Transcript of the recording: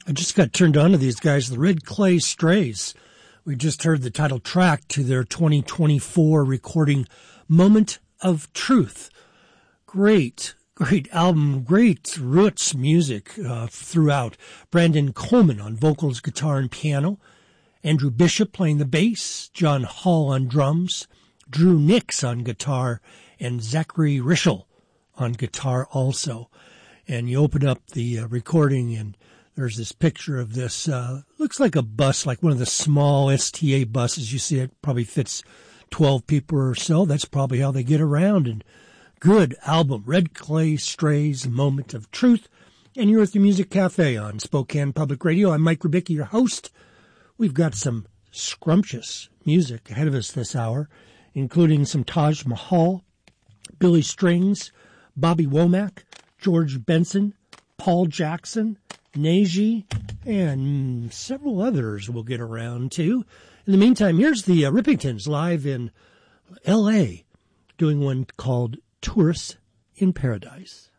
I just got turned on to these guys, the Red Clay Strays. We just heard the title track to their 2024 recording, Moment of Truth. Great album, great roots music throughout. Brandon Coleman on vocals, guitar, and piano. Andrew Bishop playing the bass. John Hall on drums. Drew Nix on guitar. And Zachary Rischel on guitar also. And you open up the recording and there's this picture of this, looks like a bus, like one of the small STA buses. You see it probably fits 12 people or so. That's probably how they get around. And good album, Red Clay Strays, Moment of Truth. And you're at the Music Cafe on Spokane Public Radio. I'm Mike Rubicki, your host. We've got some scrumptious music ahead of us this hour, including some Taj Mahal, Billy Strings, Bobby Womack, George Benson, Paul Jackson, Neji, and several others we'll get around to. In the meantime, here's the Rippingtons live in L.A. doing one called Tourists in Paradise.